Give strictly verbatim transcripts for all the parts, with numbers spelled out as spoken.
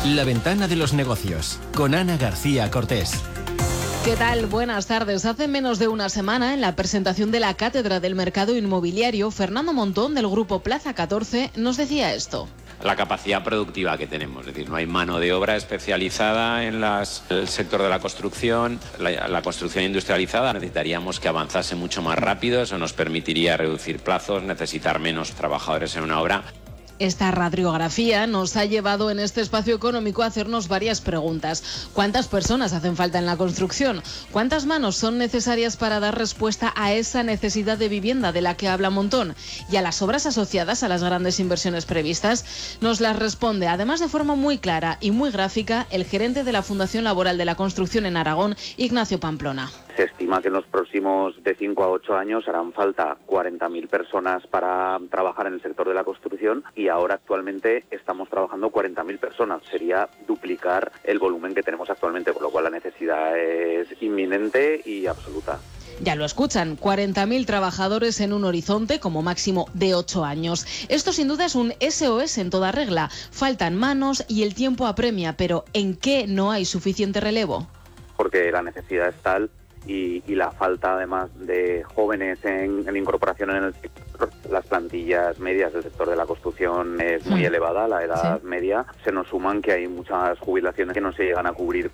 La ventana de los negocios, con Ana García Cortés. ¿Qué tal? Buenas tardes. Hace menos de una semana, en la presentación de la Cátedra del Mercado Inmobiliario, Fernando Montón, del Grupo Plaza catorce, nos decía esto. La capacidad productiva que tenemos, es decir, no hay mano de obra especializada en las, el sector de la construcción, la, la construcción industrializada. Necesitaríamos que avanzase mucho más rápido, eso nos permitiría reducir plazos, necesitar menos trabajadores en una obra. Esta radiografía nos ha llevado en este espacio económico a hacernos varias preguntas. ¿Cuántas personas hacen falta en la construcción? ¿Cuántas manos son necesarias para dar respuesta a esa necesidad de vivienda de la que habla Montón? Y a las obras asociadas a las grandes inversiones previstas, nos las responde, además de forma muy clara y muy gráfica, el gerente de la Fundación Laboral de la Construcción en Aragón, Ignacio Pamplona. Se estima que en los próximos de cinco a ocho años harán falta cuarenta mil personas para trabajar en el sector de la construcción y ahora actualmente estamos trabajando cuarenta mil personas. Sería duplicar el volumen que tenemos actualmente, con lo cual la necesidad es inminente y absoluta. Ya lo escuchan, cuarenta mil trabajadores en un horizonte como máximo de ocho años. Esto sin duda es un S O S en toda regla. Faltan manos y el tiempo apremia, pero ¿en qué no hay suficiente relevo? Porque la necesidad es tal y, y la falta además de jóvenes en, en incorporación en el sector, las plantillas medias del sector de la construcción es muy mm. elevada, la edad sí. media, se nos suman que hay muchas jubilaciones que no se llegan a cubrir.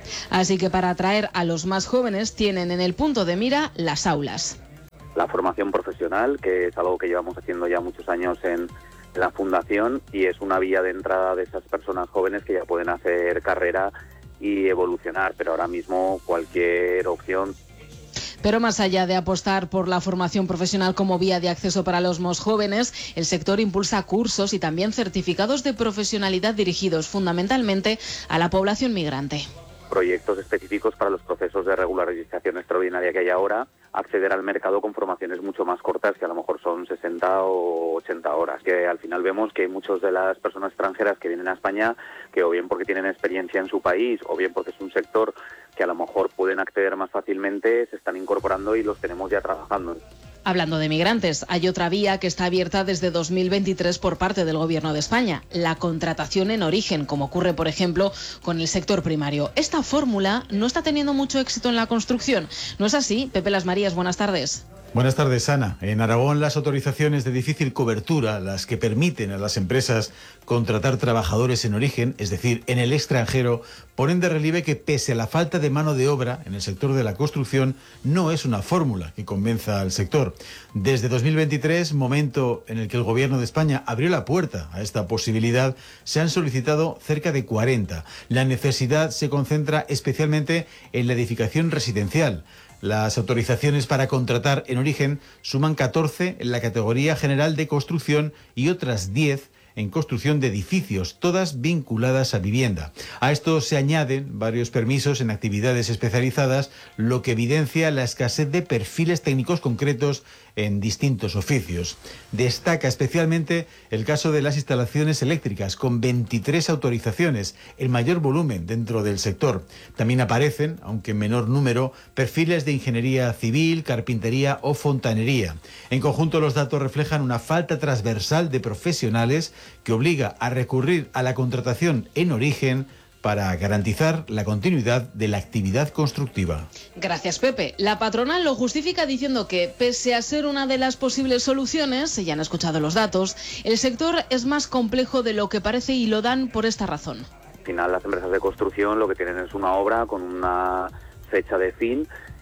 Así que para atraer a los más jóvenes tienen en el punto de mira las aulas. La formación profesional, que es algo que llevamos haciendo ya muchos años en la Fundación y es una vía de entrada de esas personas jóvenes que ya pueden hacer carrera y evolucionar, pero ahora mismo cualquier opción. Pero más allá de apostar por la formación profesional como vía de acceso para los más jóvenes, el sector impulsa cursos y también certificados de profesionalidad dirigidos fundamentalmente a la población migrante. Proyectos específicos para los procesos de regularización extraordinaria que hay ahora, acceder al mercado con formaciones mucho más cortas, que a lo mejor son sesenta o ochenta horas, que al final vemos que muchas de las personas extranjeras que vienen a España, que o bien porque tienen experiencia en su país, o bien porque es un sector que a lo mejor pueden acceder más fácilmente, se están incorporando y los tenemos ya trabajando. Hablando de migrantes, hay otra vía que está abierta desde dos mil veintitrés por parte del Gobierno de España, la contratación en origen, como ocurre, por ejemplo, con el sector primario. Esta fórmula no está teniendo mucho éxito en la construcción. ¿No es así? Pepe Las Marías, buenas tardes. Buenas tardes, Ana. En Aragón, las autorizaciones de difícil cobertura, las que permiten a las empresas contratar trabajadores en origen, es decir, en el extranjero, ponen de relieve que pese a la falta de mano de obra en el sector de la construcción, no es una fórmula que convenza al sector. Desde dos mil veintitrés, momento en el que el Gobierno de España abrió la puerta a esta posibilidad, se han solicitado cerca de cuarenta. La necesidad se concentra especialmente en la edificación residencial. Las autorizaciones para contratar en origen suman catorce en la categoría general de construcción y otras diez en construcción de edificios, todas vinculadas a vivienda. A esto se añaden varios permisos en actividades especializadas, lo que evidencia la escasez de perfiles técnicos concretos en distintos oficios. Destaca especialmente el caso de las instalaciones eléctricas, con veintitrés autorizaciones, el mayor volumen dentro del sector. También aparecen, aunque en menor número, perfiles de ingeniería civil, carpintería o fontanería. En conjunto, los datos reflejan una falta transversal de profesionales que obliga a recurrir a la contratación en origen para garantizar la continuidad de la actividad constructiva. Gracias, Pepe. La patronal lo justifica diciendo que, pese a ser una de las posibles soluciones, ya han escuchado los datos, el sector es más complejo de lo que parece y lo dan por esta razón. Al final, las empresas de construcción lo que tienen es una obra con una fecha de fin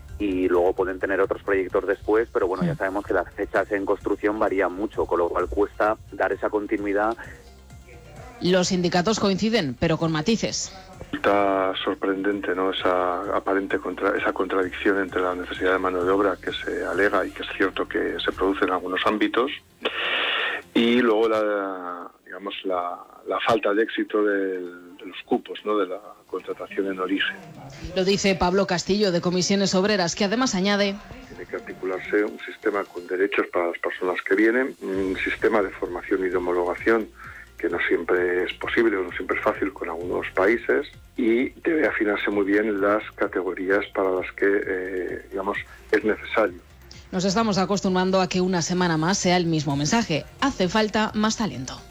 y luego pueden tener otros proyectos después, pero bueno, ya sabemos que las fechas en construcción varían mucho, con lo cual cuesta dar esa continuidad. Los sindicatos coinciden, pero con matices. Está sorprendente, ¿no?, esa aparente contra, esa contradicción entre la necesidad de mano de obra que se alega y que es cierto que se produce en algunos ámbitos y luego la, digamos, la, la falta de éxito del, de los cupos, ¿no?, de la contratación en origen. Lo dice Pablo Castillo, de Comisiones Obreras, que además añade: tiene que articularse un sistema con derechos para las personas que vienen, un sistema de formación y de homologación que no siempre es posible o no siempre es fácil con algunos países, y debe afinarse muy bien las categorías para las que, eh, digamos, es necesario. Nos estamos acostumbrando a que una semana más sea el mismo mensaje: hace falta más talento.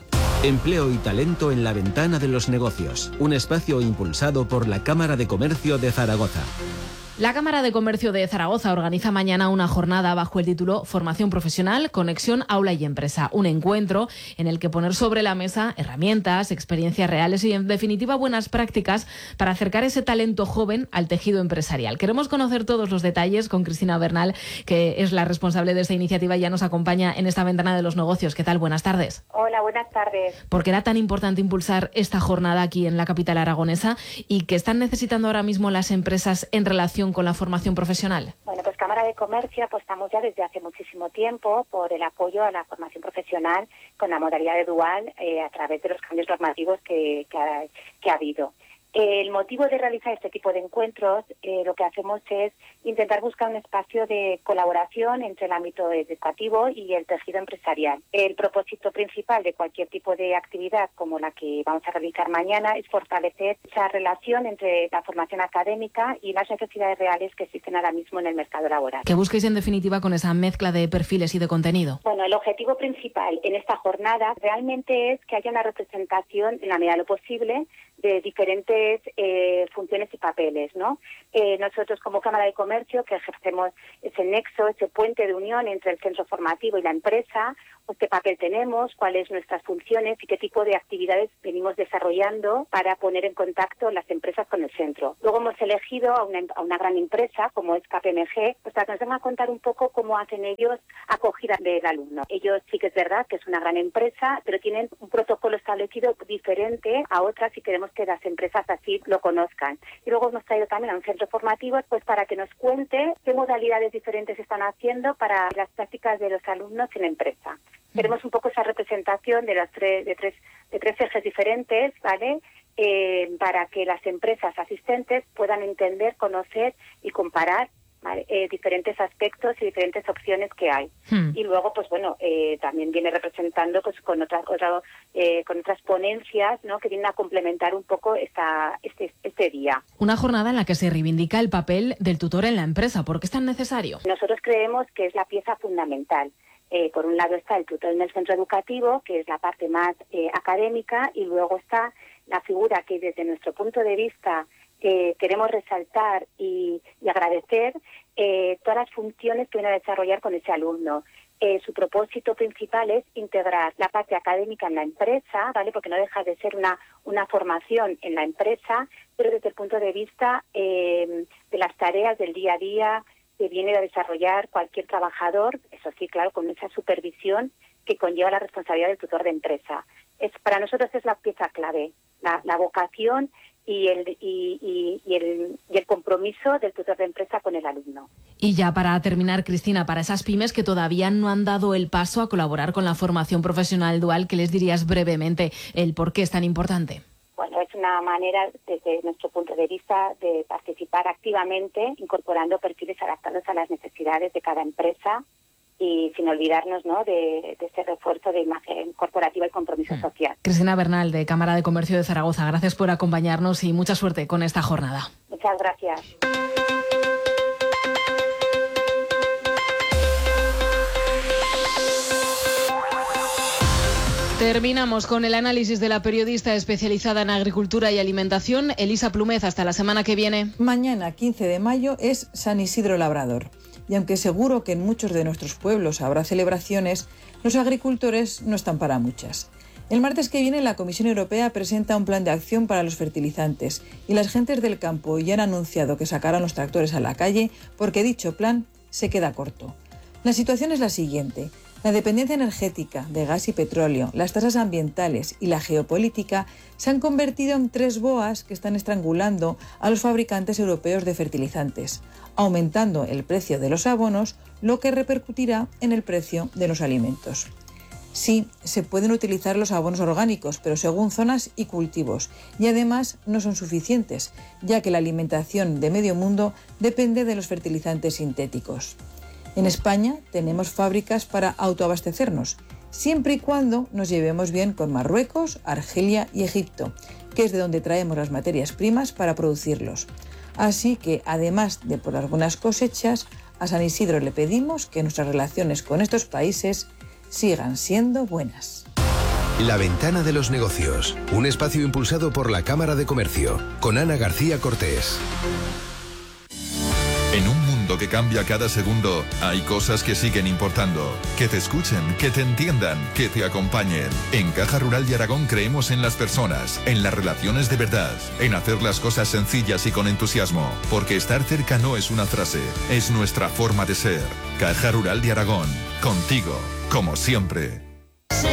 Empleo y talento en la ventana de los negocios. Un espacio impulsado por la Cámara de Comercio de Zaragoza. La Cámara de Comercio de Zaragoza organiza mañana una jornada bajo el título Formación Profesional, Conexión Aula y Empresa. Un encuentro en el que poner sobre la mesa herramientas, experiencias reales y, en definitiva, buenas prácticas para acercar ese talento joven al tejido empresarial. Queremos conocer todos los detalles con Cristina Bernal, que es la responsable de esta iniciativa y ya nos acompaña en esta ventana de los negocios. ¿Qué tal? Buenas tardes. Hola, buenas tardes. ¿Por qué era tan importante impulsar esta jornada aquí en la capital aragonesa y qué están necesitando ahora mismo las empresas en relación con la formación profesional? Bueno, pues Cámara de Comercio apostamos ya desde hace muchísimo tiempo por el apoyo a la formación profesional con la modalidad de dual eh, a través de los cambios normativos que, que, ha, que ha habido. El motivo de realizar este tipo de encuentros, eh, lo que hacemos es intentar buscar un espacio de colaboración entre el ámbito educativo y el tejido empresarial. El propósito principal de cualquier tipo de actividad como la que vamos a realizar mañana es fortalecer esa relación entre la formación académica y las necesidades reales que existen ahora mismo en el mercado laboral. ¿Qué busquéis en definitiva con esa mezcla de perfiles y de contenido? Bueno, el objetivo principal en esta jornada realmente es que haya una representación, en la medida de lo posible, de diferentes eh, funciones y papeles, ¿no? Eh, nosotros como Cámara de Comercio, que ejercemos ese nexo, ese puente de unión entre el centro formativo y la empresa, pues qué papel tenemos, cuáles nuestras funciones y qué tipo de actividades venimos desarrollando para poner en contacto las empresas con el centro. Luego hemos elegido a una, a una gran empresa como es K P M G, pues para que nos vengan a contar un poco cómo hacen ellos acogida del alumno. Ellos sí que es verdad que es una gran empresa, pero tienen un protocolo establecido diferente a otras y queremos que las empresas así lo conozcan. Y luego hemos traído también a un centro formativo pues para que nos cuente qué modalidades diferentes están haciendo para las prácticas de los alumnos en la empresa. Queremos un poco esa representación de las tres, de tres, de tres ejes diferentes, ¿vale? Eh, para que las empresas asistentes puedan entender, conocer y comparar, ¿vale? eh, diferentes aspectos y diferentes opciones que hay. Hmm. Y luego, pues bueno, eh, también viene representando pues con otras otra, eh, con otras ponencias, ¿no? Que vienen a complementar un poco esta, este, este día. Una jornada en la que se reivindica el papel del tutor en la empresa. ¿Por qué es tan necesario? Nosotros creemos que es la pieza fundamental. Eh, por un lado está el tutor en el centro educativo, que es la parte más eh, académica, y luego está la figura que desde nuestro punto de vista eh, queremos resaltar y, y agradecer eh, todas las funciones que viene a desarrollar con ese alumno. Eh, su propósito principal es integrar la parte académica en la empresa, ¿vale? Porque no deja de ser una, una formación en la empresa, pero desde el punto de vista eh, de las tareas del día a día que viene a desarrollar cualquier trabajador, eso sí, claro, con esa supervisión que conlleva la responsabilidad del tutor de empresa. Es, para nosotros es la pieza clave, la, la vocación y el, y, y, y, el, y el compromiso del tutor de empresa con el alumno. Y ya para terminar, Cristina, para esas pymes que todavía no han dado el paso a colaborar con la formación profesional dual, ¿qué les dirías brevemente el por qué es tan importante? Bueno, es una manera, desde nuestro punto de vista, de participar activamente, incorporando perfiles adaptados a las necesidades de cada empresa y sin olvidarnos, ¿no?, de, de ese refuerzo de imagen corporativa y compromiso mm. social. Cristina Bernal, de Cámara de Comercio de Zaragoza, gracias por acompañarnos y mucha suerte con esta jornada. Muchas gracias. Terminamos con el análisis de la periodista especializada en agricultura y alimentación, Elisa Plumez. Hasta la semana que viene. Mañana, quince de mayo, es San Isidro Labrador. Y aunque seguro que en muchos de nuestros pueblos habrá celebraciones, los agricultores no están para muchas. El martes que viene la Comisión Europea presenta un plan de acción para los fertilizantes y las gentes del campo ya han anunciado que sacarán los tractores a la calle porque dicho plan se queda corto. La situación es la siguiente. La dependencia energética de gas y petróleo, las tasas ambientales y la geopolítica se han convertido en tres boas que están estrangulando a los fabricantes europeos de fertilizantes, aumentando el precio de los abonos, lo que repercutirá en el precio de los alimentos. Sí, se pueden utilizar los abonos orgánicos, pero según zonas y cultivos, y además no son suficientes, ya que la alimentación de medio mundo depende de los fertilizantes sintéticos. En España tenemos fábricas para autoabastecernos, siempre y cuando nos llevemos bien con Marruecos, Argelia y Egipto, que es de donde traemos las materias primas para producirlos. Así que, además de por algunas cosechas, a San Isidro le pedimos que nuestras relaciones con estos países sigan siendo buenas. La Ventana de los Negocios, un espacio impulsado por la Cámara de Comercio, con Ana García Cortés. En un mundo que cambia cada segundo, hay cosas que siguen importando. Que te escuchen, que te entiendan, que te acompañen. En Caja Rural de Aragón creemos en las personas, en las relaciones de verdad, en hacer las cosas sencillas y con entusiasmo. Porque estar cerca no es una frase, es nuestra forma de ser. Caja Rural de Aragón, contigo, como siempre.